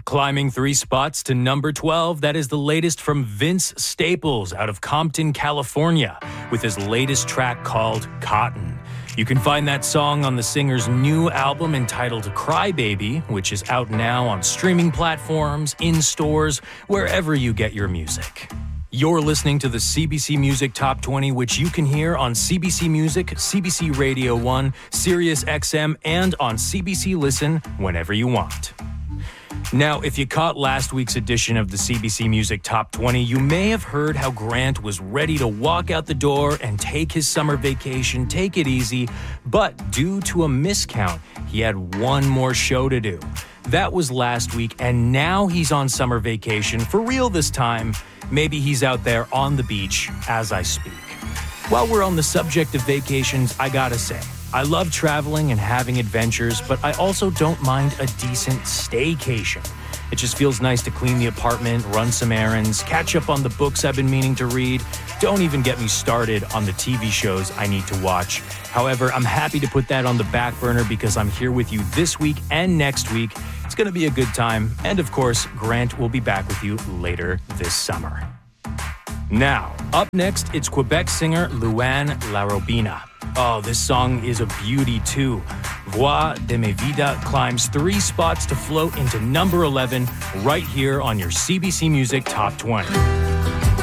Climbing 3 spots to number 12, that is the latest from Vince Staples out of Compton, California, with his latest track called Cotton. You can find that song on the singer's new album entitled Crybaby, which is out now on streaming platforms, in stores, wherever you get your music. You're listening to the CBC Music Top 20, which you can hear on CBC Music, CBC Radio 1, Sirius XM, and on CBC Listen whenever you want. Now, if you caught last week's edition of the CBC Music Top 20, you may have heard how Grant was ready to walk out the door and take his summer vacation, take it easy, but due to a miscount, he had one more show to do. That was last week, and now he's on summer vacation, for real this time. Maybe he's out there on the beach as I speak. While we're on the subject of vacations, I gotta say, I love traveling and having adventures, but I also don't mind a decent staycation. It just feels nice to clean the apartment, run some errands, catch up on the books I've been meaning to read. Don't even get me started on the TV shows I need to watch. However, I'm happy to put that on the back burner because I'm here with you this week and next week. It's going to be a good time. And of course, Grant will be back with you later this summer. Now, up next, it's Quebec singer Louann Larobina. Oh, this song is a beauty too. Voix de mes vidas climbs 3 spots to float into number 11 right here on your CBC Music Top 20.